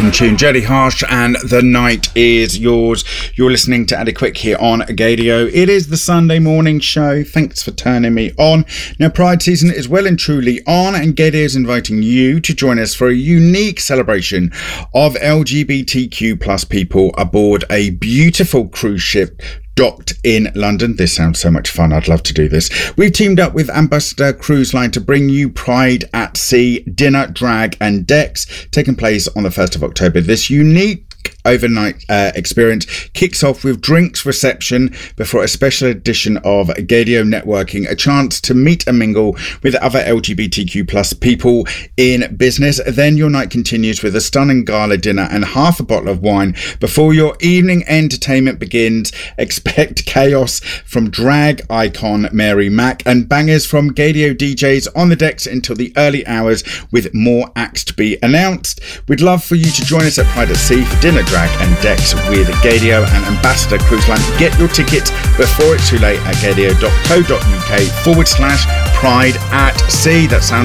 cracking tune. Jelly Harsh and The Night Is Yours. You're listening to Addy Quick here on Gadio. It is the Sunday morning show. Thanks for turning me on. Now, Pride season is well and truly on, and Gadio is inviting you to join us for a unique celebration of LGBTQ plus people aboard a beautiful cruise ship docked in London. This sounds so much fun. I'd love to do this. We've teamed up with Ambassador Cruise Line to bring you Pride at Sea dinner, drag and decks, taking place on the 1st of October. This unique overnight experience kicks off with drinks reception before a special edition of Gadio Networking, a chance to meet and mingle with other LGBTQ plus people in business. Then your night continues with a stunning gala dinner and half a bottle of wine before your evening entertainment begins. Expect chaos from drag icon Mary Mack and bangers from Gadio DJs on the decks until the early hours, with more acts to be announced. We'd love for you to join us at Pride at Sea for dinner, drag and decks with Gadio and Ambassador Cruise Line. Get your tickets before it's too late at gadio.co.uk/Pride at Sea. That sounds